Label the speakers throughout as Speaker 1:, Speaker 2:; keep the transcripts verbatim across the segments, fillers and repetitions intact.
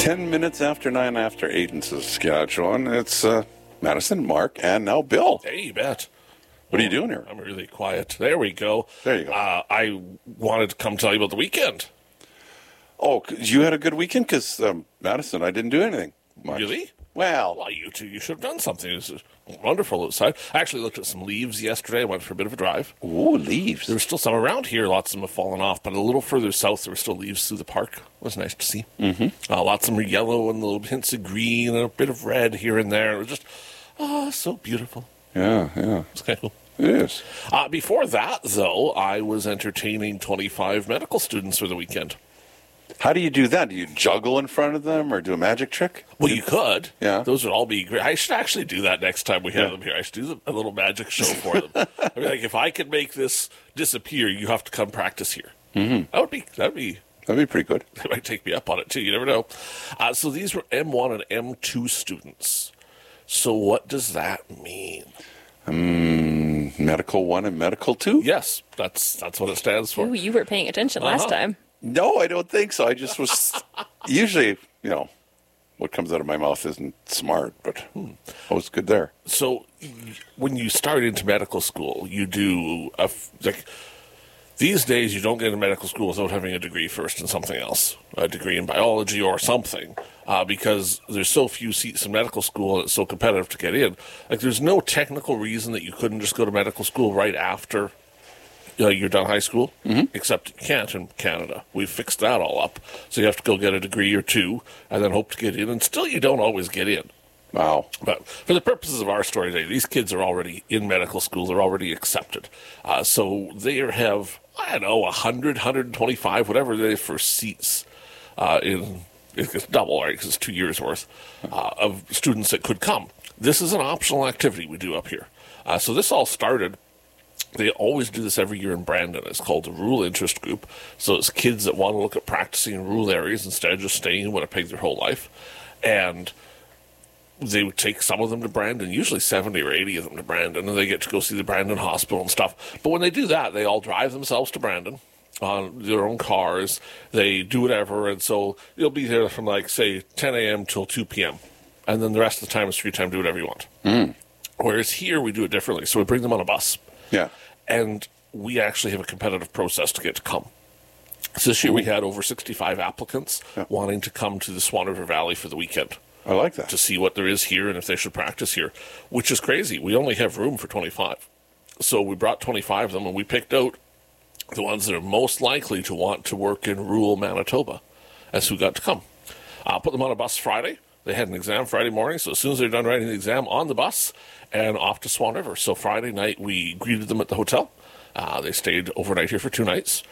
Speaker 1: Ten minutes after nine after eight in Saskatchewan. It's uh, Madison, Mark, and now Bill.
Speaker 2: Hey, you bet.
Speaker 1: What are you doing here?
Speaker 2: I'm really quiet. There we go.
Speaker 1: There you go.
Speaker 2: Uh, I wanted to come tell you about the weekend.
Speaker 1: Oh, 'cause you had a good weekend? Because um, Madison, I didn't do anything much.
Speaker 2: Really?
Speaker 1: Well,
Speaker 2: Well, you two, you should have done something. It was wonderful outside. I actually looked at some leaves yesterday. I went for a bit of a drive.
Speaker 1: ooh, leaves.
Speaker 2: There were still some around here. Lots of them have fallen off, but a little further south, there were still leaves through the park. It was nice to see. Mm-hmm. Uh, lots of them were yellow and little hints of green and a bit of red here and there. It was just, oh, so beautiful.
Speaker 1: Yeah, yeah.
Speaker 2: It's kind of cool.
Speaker 1: It is.
Speaker 2: Uh, before that, though, I was entertaining twenty-five medical students for the weekend.
Speaker 1: How do you do that? Do you juggle in front of them or do a magic trick?
Speaker 2: Well, you could.
Speaker 1: Yeah.
Speaker 2: Those would all be great. I should actually do that next time we have
Speaker 1: Yeah.
Speaker 2: them here. I should do a little magic show for them. I mean, like, if I could make this disappear, you have to come practice here. Mm-hmm. That would be, that would be,
Speaker 1: That'd be pretty good.
Speaker 2: they might take me up on it, too. You never know. Uh, so these were M one and M two students. So what does that mean?
Speaker 1: Um, medical one and medical two?
Speaker 2: Yes, that's that's what it stands for.
Speaker 3: Ooh, you were paying attention last
Speaker 2: Uh-huh.
Speaker 3: time.
Speaker 1: No, I don't think so. I just was usually, you know, what comes out of my mouth isn't smart, but I was good there.
Speaker 2: So y- when you start into medical school, you do a f- like these days you don't get into medical school without having a degree first in something else, a degree in biology or something, uh, because there's so few seats in medical school and it's so competitive to get in. Like there's no technical reason that you couldn't just go to medical school right after you know, you're done high school, mm-hmm. except you can't in Canada. We've fixed that all up, so you have to go get a degree or two and then hope to get in, and still you don't always get in.
Speaker 1: Wow.
Speaker 2: But for the purposes of our story today, these kids are already in medical school. They're already accepted. Uh, so they have, I don't know, one hundred, one hundred twenty-five, whatever they for seats uh, in, it's double, right, because it's two years worth uh, of students that could come. This is an optional activity we do up here. Uh, so this all started, they always do this every year in Brandon. It's called the Rural Interest Group. So it's kids that want to look at practicing in rural areas instead of just staying in Winnipeg their whole life. And they would take some of them to Brandon, usually seventy or eighty of them to Brandon, and they get to go see the Brandon Hospital and stuff. But when they do that, they all drive themselves to Brandon on their own cars. They do whatever, and so you'll be there from, like, say, ten a.m. till two p.m., and then the rest of the time is free time to do whatever you want. Mm. Whereas here, we do it differently. So we bring them on a bus.
Speaker 1: Yeah.
Speaker 2: And we actually have a competitive process to get to come. So this year, we had over sixty-five applicants
Speaker 1: Yeah.
Speaker 2: wanting to come to the Swan River Valley for the weekend
Speaker 1: I like that.
Speaker 2: to see what there is here and if they should practice here, which is crazy. We only have room for twenty-five. So we brought twenty-five of them, and we picked out the ones that are most likely to want to work in rural Manitoba as who got to come. Uh, put them on a bus Friday. They had an exam Friday morning, so as soon as they're done writing the exam, on the bus and off to Swan River. So Friday night, we greeted them at the hotel. Uh, they stayed overnight here for two nights.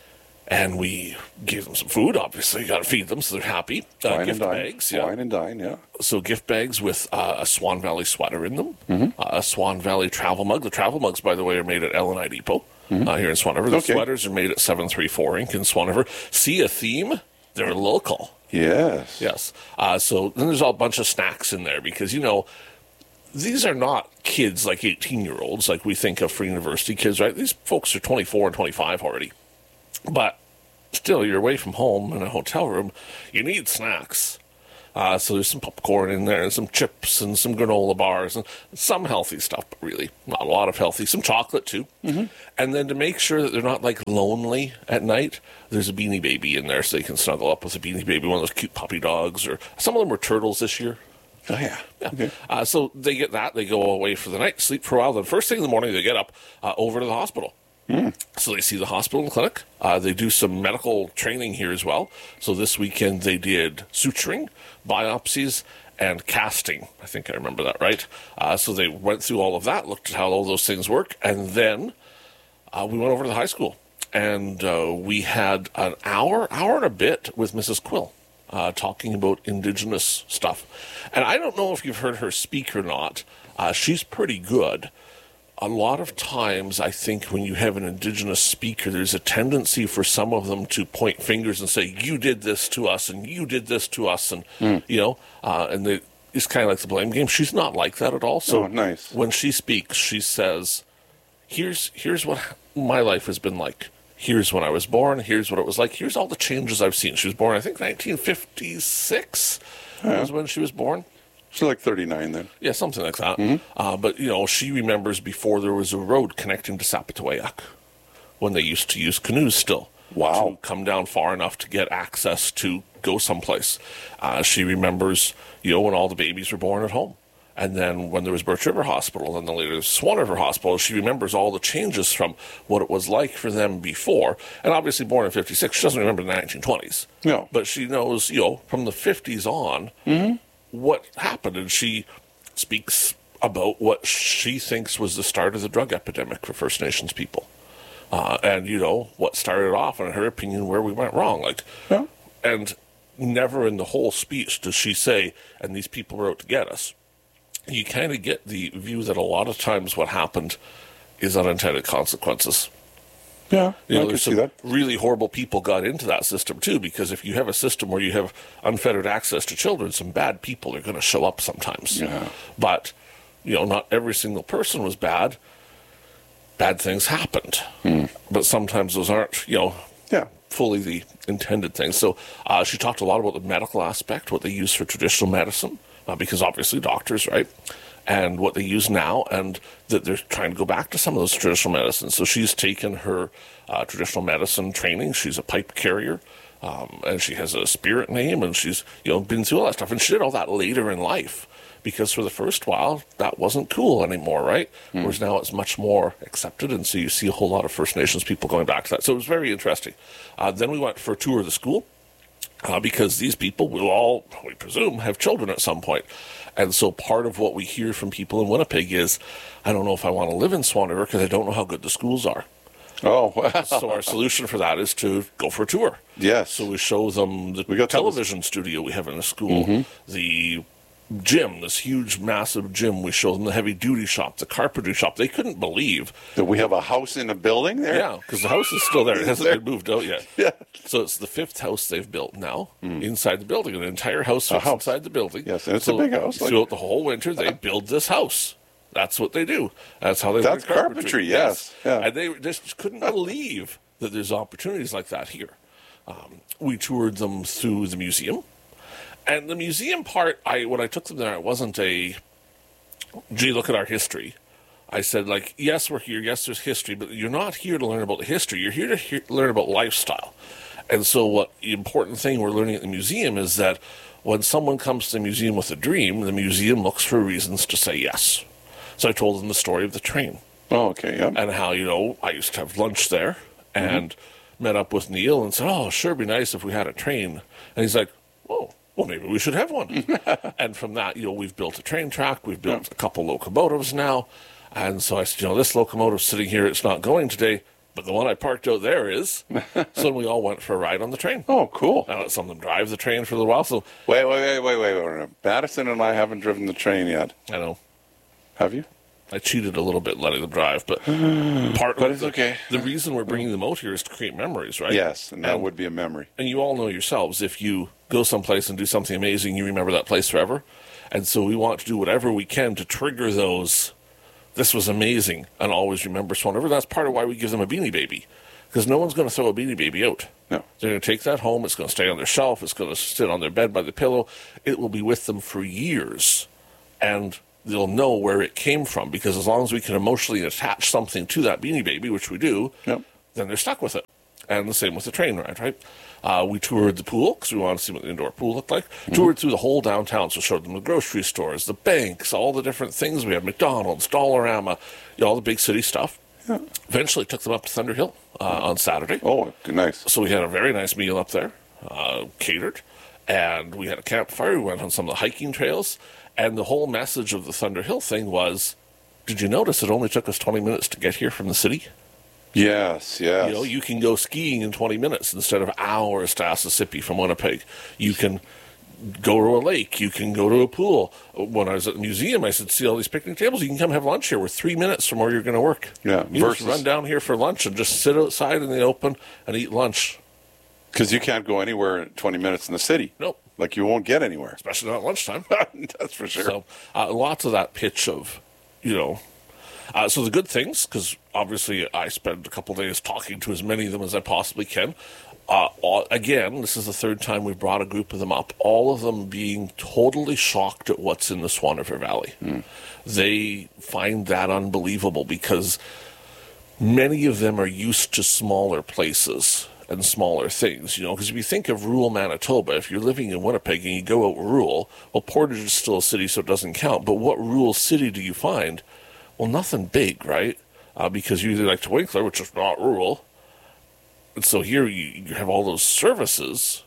Speaker 2: And we gave them some food, obviously. You got to feed them so they're happy. Uh,
Speaker 1: Wine
Speaker 2: gift
Speaker 1: and dine.
Speaker 2: bags, yeah.
Speaker 1: Wine and dine, yeah.
Speaker 2: So gift bags with uh, a Swan Valley sweater in them,
Speaker 1: Mm-hmm.
Speaker 2: uh, a Swan Valley travel mug. The travel mugs, by the way, are made at L and I Depot uh, here in Swan River. The
Speaker 1: Okay.
Speaker 2: sweaters are made at seven three four Inc in Swan River. See a theme? They're local.
Speaker 1: Yes.
Speaker 2: Yes. Uh, so then there's all a bunch of snacks in there because, you know, these are not kids like eighteen-year-olds like we think of for university kids, right? These folks are twenty-four and twenty-five already. But still, you're away from home in a hotel room. You need snacks. Uh, so there's some popcorn in there and some chips and some granola bars and some healthy stuff, but really not a lot of healthy. Some chocolate, too. Mm-hmm. And then to make sure that they're not, like, lonely at night, there's a Beanie Baby in there so they can snuggle up with a Beanie Baby, one of those cute puppy dogs. Or some of them were turtles this year.
Speaker 1: Oh, yeah.
Speaker 2: Yeah.
Speaker 1: Okay.
Speaker 2: Uh, so they get that. They go away for the night, sleep for a while. Then first thing in the morning, they get up uh, over to the hospital. Mm. So they see the hospital and clinic. Uh, they do some medical training here as well. So this weekend they did suturing, biopsies, and casting. I think I remember that right. Uh, so they went through all of that, looked at how all those things work, and then uh, we went over to the high school. And uh, we had an hour, hour and a bit with Missus Quill. Uh, talking about Indigenous stuff. And I don't know if you've heard her speak or not. Uh, she's pretty good. A lot of times, I think when you have an Indigenous speaker, there's a tendency for some of them to point fingers and say, you did this to us, and you did this to us, and, mm. you know, uh, and they, it's kind of like the blame game. She's not like that at all. So
Speaker 1: oh, nice.
Speaker 2: When she speaks, she says, here's, here's what my life has been like. here's when I was born, here's what it was like, here's all the changes I've seen. She was born, I think, nineteen fifty-six yeah. was when she was born.
Speaker 1: She's like thirty-nine then.
Speaker 2: Yeah, something like that.
Speaker 1: Mm-hmm.
Speaker 2: Uh, but, you know, she remembers before there was a road connecting to Sapatawayak, when they used to use canoes still.
Speaker 1: Wow.
Speaker 2: To come down far enough to get access to go someplace. Uh, she remembers, you know, when all the babies were born at home. And then when there was Birch River Hospital and then later Swan River Hospital, she remembers all the changes from what it was like for them before. And obviously born in fifty-six, she doesn't remember the nineteen twenties.
Speaker 1: No.
Speaker 2: But she knows, you know, from the fifties on,
Speaker 1: mm-hmm.
Speaker 2: what happened. And she speaks about what she thinks was the start of the drug epidemic for First Nations people. Uh, and, you know, what started off, and in her opinion, where we went wrong. Like,
Speaker 1: yeah.
Speaker 2: And never in the whole speech does she say, and these people were out to get us. You kind of get the view that a lot of times what happened is unintended consequences.
Speaker 1: Yeah,
Speaker 2: you know,
Speaker 1: I can
Speaker 2: there's
Speaker 1: see
Speaker 2: some
Speaker 1: that.
Speaker 2: really horrible people got into that system too, because if you have a system where you have unfettered access to children, some bad people are going to show up sometimes.
Speaker 1: Yeah.
Speaker 2: But, you know, not every single person was bad. Bad things happened.
Speaker 1: Hmm.
Speaker 2: But sometimes those aren't, you know,
Speaker 1: yeah.
Speaker 2: fully the intended things. So uh, she talked a lot about the medical aspect, what they use for traditional medicine. Uh, because obviously doctors, right, and what they use now, and that they're trying to go back to some of those traditional medicines. So she's taken her uh, traditional medicine training. She's a pipe carrier, um, and she has a spirit name, and she's, you know, been through all that stuff. And she did all that later in life, because for the first while, that wasn't cool anymore, right? Mm. Whereas now it's much more accepted, and so you see a whole lot of First Nations people going back to that. So it was very interesting. Uh, then we went for a tour of the school. Uh, because these people will all, we presume, have children at some point. And so part of what we hear from people in Winnipeg is, I don't know if I want to live in Swan River because I don't know how good the schools are.
Speaker 1: Oh, wow.
Speaker 2: So our solution for that is to go for a tour.
Speaker 1: Yes.
Speaker 2: So we show them the
Speaker 1: we got
Speaker 2: television studio we have in the school,
Speaker 1: mm-hmm.
Speaker 2: the gym, this huge, massive gym. We showed them the heavy-duty shop, the carpentry shop. They couldn't believe
Speaker 1: that we have a house in a building there.
Speaker 2: Yeah, because the house is still there. It hasn't
Speaker 1: there?
Speaker 2: been moved out yet.
Speaker 1: Yeah.
Speaker 2: So it's the fifth house they've built now
Speaker 1: mm.
Speaker 2: inside the building. An entire house,
Speaker 1: a house
Speaker 2: inside the building.
Speaker 1: Yes, and it's
Speaker 2: so
Speaker 1: a big house.
Speaker 2: Throughout like... the whole winter, they build this house. That's what they do. That's how they
Speaker 1: That's
Speaker 2: learn carpentry.
Speaker 1: carpentry, yes. Yeah.
Speaker 2: And they just couldn't believe that there's opportunities like that here. Um, we toured them through the museum. And the museum part, I when I took them there, it wasn't a, gee, look at our history. I said, like, yes, we're here. Yes, there's history. But you're not here to learn about the history. You're here to hear, learn about lifestyle. And so what the important thing we're learning at the museum is that when someone comes to the museum with a dream, the museum looks for reasons to say yes. So I told them the story of the train.
Speaker 1: Oh, okay, yeah.
Speaker 2: And how, you know, I used to have lunch there and mm-hmm. met up with Neil and said, oh, sure, it'd be nice if we had a train. And he's like, whoa. Well, maybe we should have one. And from that, you know, we've built a train track. We've built yeah. a couple locomotives now. And so I said, you know, this locomotive's sitting here. It's not going today. But the one I parked out there is. So we all went for a ride on the train.
Speaker 1: Oh, cool.
Speaker 2: I let some of them drive the train for a little while. So
Speaker 1: Wait, wait, wait, wait, wait. wait. Madison and I haven't driven the train yet.
Speaker 2: I know.
Speaker 1: Have you?
Speaker 2: I cheated a little bit letting them drive, but part
Speaker 1: but
Speaker 2: of
Speaker 1: it's
Speaker 2: the,
Speaker 1: okay.
Speaker 2: the reason we're bringing them out here is to create memories, right?
Speaker 1: Yes, and that
Speaker 2: and,
Speaker 1: would be a memory.
Speaker 2: And you all know yourselves, if you go someplace and do something amazing, you remember that place forever. And so we want to do whatever we can to trigger those, this was amazing, and always remember Swan River. That's part of why we give them a Beanie Baby, because no one's going to throw a Beanie Baby out.
Speaker 1: No.
Speaker 2: They're going to take that home. It's going to stay on their shelf. It's going to sit on their bed by the pillow. It will be with them for years. And they'll know where it came from, because as long as we can emotionally attach something to that Beanie Baby, which we do,
Speaker 1: yep.
Speaker 2: then they're stuck with it. And the same with the train ride, right? Uh, we toured the pool, because we wanted to see what the indoor pool looked like. Mm-hmm. Toured through the whole downtown, so showed them the grocery stores, the banks, all the different things we had, McDonald's, Dollarama, you know, all the big city stuff.
Speaker 1: Yeah.
Speaker 2: Eventually took them up to Thunder Hill uh, on Saturday.
Speaker 1: Oh, nice.
Speaker 2: So we had a very nice meal up there, uh, catered. And we had a campfire. We went on some of the hiking trails. And the whole message of the Thunder Hill thing was, did you notice it only took us twenty minutes to get here from the city?
Speaker 1: Yes, yes.
Speaker 2: You know, you can go skiing in twenty minutes instead of hours to Assissippi from Winnipeg. You can go to a lake. You can go to a pool. When I was at the museum, I said, see all these picnic tables? You can come have lunch here. We're three minutes from where you're going to work.
Speaker 1: Yeah,
Speaker 2: you versus... just run down here for lunch and just sit outside in the open and eat lunch.
Speaker 1: Because you can't go anywhere in twenty minutes in the city.
Speaker 2: Nope.
Speaker 1: Like you won't get anywhere.
Speaker 2: Especially not at lunchtime.
Speaker 1: That's for sure.
Speaker 2: So uh, lots of that pitch of, you know, Uh, so the good things, because obviously I spend a couple days talking to as many of them as I possibly can. Uh, all, again, this is the third time we've brought a group of them up, all of them being totally shocked at what's in the Swan River Valley. Mm. They find that unbelievable because many of them are used to smaller places and smaller things, you know, because if you think of rural Manitoba, if you're living in Winnipeg and you go out rural, well, Portage is still a city, so it doesn't count. But what rural city do you find? Well, nothing big, right? Uh, because you either like to Winkler, which is not rural. And so here you, you have all those services.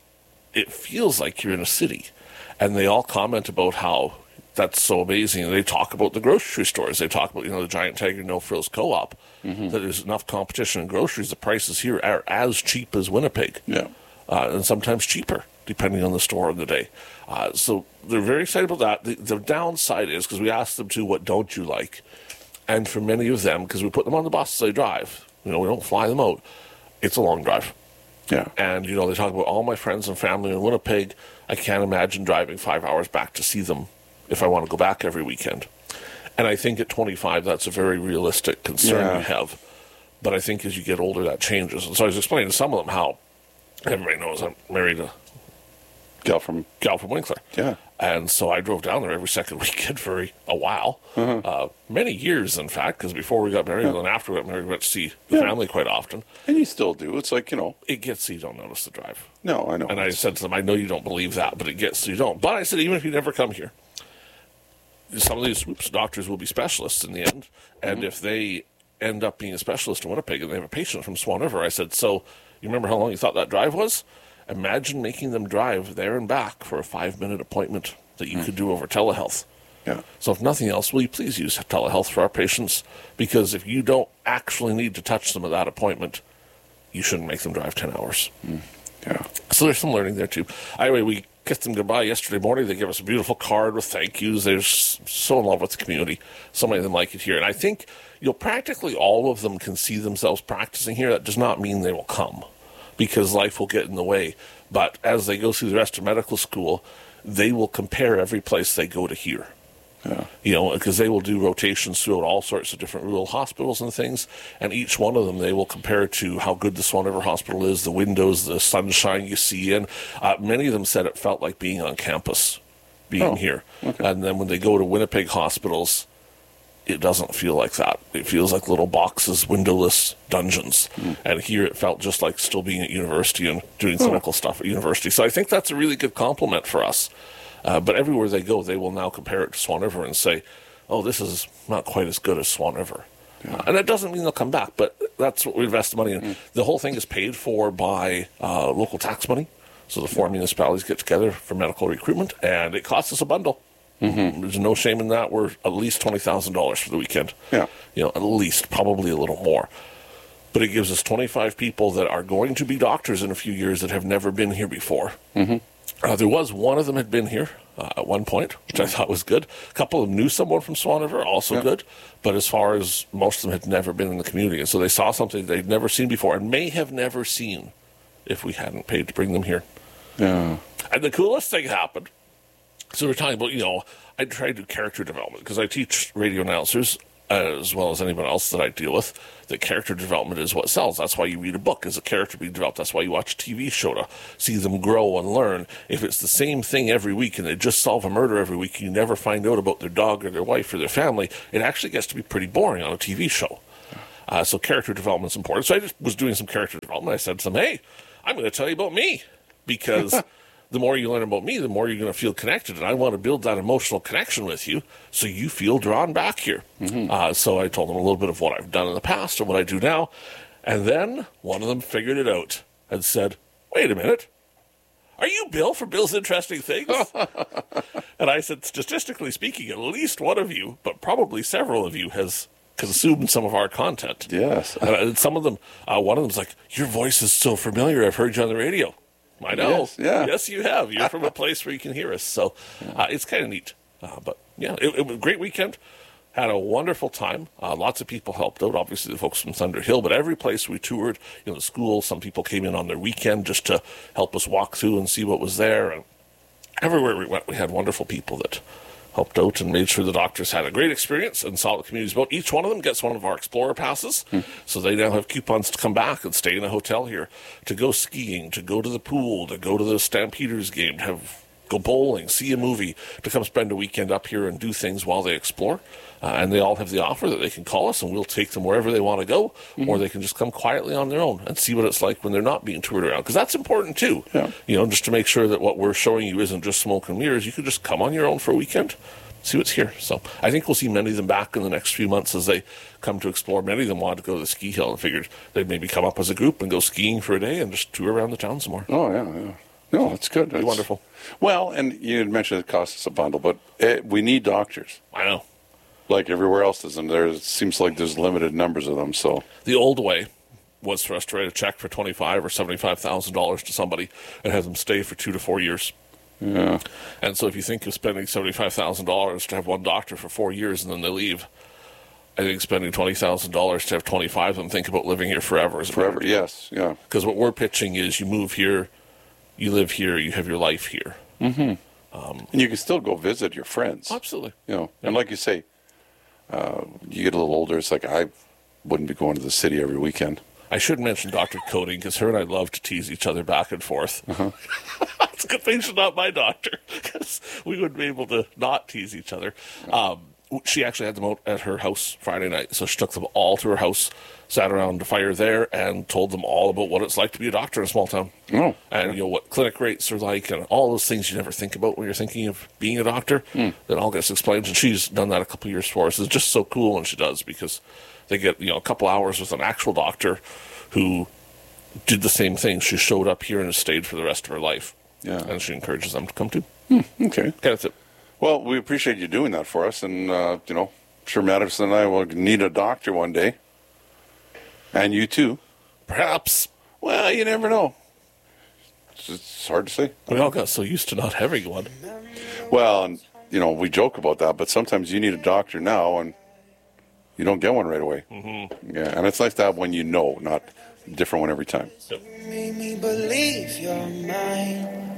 Speaker 2: It feels like you're in a city. And they all comment about how that's so amazing. And they talk about the grocery stores. They talk about, you know, the Giant Tiger No Frills Co-op. Mm-hmm. That there's enough competition in groceries. The prices here are as cheap as Winnipeg.
Speaker 1: Yeah.
Speaker 2: Uh, and sometimes cheaper, depending on the store of the day. Uh, so they're very excited about that. The, the downside is, because we asked them to, what don't you like? And for many of them, because we put them on the bus, they drive. You know, we don't fly them out. It's a long drive.
Speaker 1: Yeah.
Speaker 2: And, you know, they talk about all my friends and family in Winnipeg. I can't imagine driving five hours back to see them if I want to go back every weekend. And I think at twenty-five, that's a very realistic concern
Speaker 1: yeah.
Speaker 2: you have. But I think as you get older, that changes. And so I was explaining to some of them how everybody knows I'm married to
Speaker 1: gal from
Speaker 2: gal from Winkler.
Speaker 1: Yeah.
Speaker 2: And so I drove down there every second weekend for a while. Uh-huh. Uh, many years, in fact, because before we got married yeah. and after we got married, we went to see the yeah. family quite often.
Speaker 1: And you still do. It's like, you know.
Speaker 2: It gets so you don't notice the drive.
Speaker 1: No, I know.
Speaker 2: And I said to them, I know you don't believe that, but it gets so you don't. But I said, even if you never come here, some of these swoops doctors will be specialists in the end. And mm-hmm. if they end up being a specialist in Winnipeg and they have a patient from Swan River, I said, so you remember how long you thought that drive was? Imagine making them drive there and back for a five-minute appointment that you mm. could do over telehealth.
Speaker 1: Yeah.
Speaker 2: So if nothing else, will you please use telehealth for our patients? Because if you don't actually need to touch them at that appointment, you shouldn't make them drive ten hours.
Speaker 1: Mm. Yeah.
Speaker 2: So there's some learning there, too. Anyway, we kissed them goodbye yesterday morning. They gave us a beautiful card with thank yous. They're so in love with the community. So many of them like it here. And I think, you know, practically all of them can see themselves practicing here. That does not mean they will come, because life will get in the way. But as they go through the rest of medical school, they will compare every place they go to here.
Speaker 1: Yeah.
Speaker 2: You know, because they will do rotations throughout all sorts of different rural hospitals and things, and each one of them they will compare to how good the Swan River Hospital is, the windows, the sunshine you see in. Uh, many of them said it felt like being on campus, being
Speaker 1: oh,
Speaker 2: here.
Speaker 1: Okay.
Speaker 2: And then when they go to Winnipeg hospitals, it doesn't feel like that. It feels like little boxes, windowless dungeons. Mm. And here it felt just like still being at university and doing clinical oh. stuff at university. So I think that's a really good compliment for us. Uh, but everywhere they go, they will now compare it to Swan River and say, oh, this is not quite as good as Swan River. Yeah. Uh, and that doesn't mean they'll come back, but that's what we invest the money in. Mm. The whole thing is paid for by uh, local tax money. So the four yeah. municipalities get together for medical recruitment, and it costs us a bundle. Mm-hmm. There's no shame in that. We're at least twenty thousand dollars for the weekend.
Speaker 1: Yeah.
Speaker 2: You know, at least, probably a little more. But it gives us twenty-five people that are going to be doctors in a few years that have never been here before.
Speaker 1: Mm-hmm.
Speaker 2: Uh, there was one of them had been here uh, at one point, which I thought was good. A couple of them knew someone from Swan River, also yeah. good. But as far as most of them had never been in the community. And so they saw something they'd never seen before and may have never seen if we hadn't paid to bring them here.
Speaker 1: Yeah.
Speaker 2: And the coolest thing happened. So we're talking about, you know, I try to do character development because I teach radio announcers as well as anyone else that I deal with, that character development is what sells. That's why you read a book, is a character being developed. That's why you watch a T V show, to see them grow and learn. If it's the same thing every week and they just solve a murder every week and you never find out about their dog or their wife or their family, it actually gets to be pretty boring on a T V show. Uh, so character development is important. So I just was doing some character development. I said to them, hey, I'm going to tell you about me, because the more you learn about me, the more you're going to feel connected. And I want to build that emotional connection with you so you feel drawn back here. Mm-hmm. Uh, so I told them a little bit of what I've done in the past and what I do now. And then one of them figured it out and said, wait a minute. Are you Bill from Bill's Interesting Things? And I said, statistically speaking, at least one of you, but probably several of you, has consumed some of our content.
Speaker 1: Yes.
Speaker 2: And some of them, uh, one of them's like, your voice is so familiar. I've heard you on the radio. I know.
Speaker 1: Yes, yeah.
Speaker 2: Yes, you have. You're from a place where you can hear us. So uh, it's kind of neat. Uh, but, yeah, it, it was a great weekend. Had a wonderful time. Uh, lots of people helped out. Obviously, the folks from Thunder Hill. But every place we toured, you know, the school, some people came in on their weekend just to help us walk through and see what was there. And everywhere we went, we had wonderful people that helped out and made sure the doctors had a great experience in Salt Lake Community's boat. Each one of them gets one of our Explorer passes, hmm. so they now have coupons to come back and stay in a hotel here, to go skiing, to go to the pool, to go to the Stampeders game, to have go bowling, see a movie, to come spend a weekend up here and do things while they explore. Uh, and they all have the offer that they can call us and we'll take them wherever they want to go, mm-hmm. or they can just come quietly on their own and see what it's like when they're not being toured around. Because that's important too, yeah. you know, just to make sure that what we're showing you isn't just smoke and mirrors. You can just come on your own for a weekend, see what's here. So I think we'll see many of them back in the next few months as they come to explore. Many of them wanted to go to the ski hill and figured they'd maybe come up as a group and go skiing for a day and just tour around the town some more.
Speaker 1: Oh, yeah, yeah. No, that's good. That's
Speaker 2: wonderful.
Speaker 1: Well, and you had mentioned it costs us a bundle, but it, we need doctors.
Speaker 2: I know.
Speaker 1: Like everywhere else is, and there it seems like there's limited numbers of them. So
Speaker 2: the old way was for us to write a check for twenty-five or seventy-five thousand dollars to somebody and have them stay for two to four years.
Speaker 1: Yeah.
Speaker 2: And so if you think of spending seventy-five thousand dollars to have one doctor for four years and then they leave, I think spending twenty thousand dollars to have twenty-five of them think about living here forever is
Speaker 1: forever. Yes, yeah.
Speaker 2: Because what we're pitching is you move here, you live here, you have your life here.
Speaker 1: Mm-hmm. Um, and you can still go visit your friends.
Speaker 2: Absolutely.
Speaker 1: You know, and like you say, uh, you get a little older, it's like I wouldn't be going to the city every weekend.
Speaker 2: I should mention Doctor Coding, because her and I love to tease each other back and forth.
Speaker 1: Uh-huh.
Speaker 2: It's a good thing she's not my doctor, because we wouldn't be able to not tease each other. Um, she actually had them out at her house Friday night, so she took them all to her house, sat around the fire there, and told them all about what it's like to be a doctor in a small town.
Speaker 1: Oh.
Speaker 2: And, you know, what clinic rates are like, and all those things you never think about when you're thinking of being a doctor.
Speaker 1: Mm.
Speaker 2: That all gets explained, and she's done that a couple of years for us. It's just so cool when she does, because they get, you know, a couple hours with an actual doctor who did the same thing. She showed up here and has stayed for the rest of her life.
Speaker 1: Yeah.
Speaker 2: And she encourages them to come too.
Speaker 1: Hmm. Okay.
Speaker 2: Okay, that's it.
Speaker 1: Well, we appreciate you doing that for us, and, uh, you know, I'm sure Madison and I will need a doctor one day. And you too.
Speaker 2: Perhaps.
Speaker 1: Well, you never know. It's, it's hard to say.
Speaker 2: We all got so used to not having one.
Speaker 1: Well, and, you know, we joke about that, but sometimes you need a doctor now, and you don't get one right away.
Speaker 2: Mm-hmm.
Speaker 1: Yeah, and it's nice to have one you know, not a different one every time.
Speaker 2: Yep.
Speaker 3: Make me believe you're mine.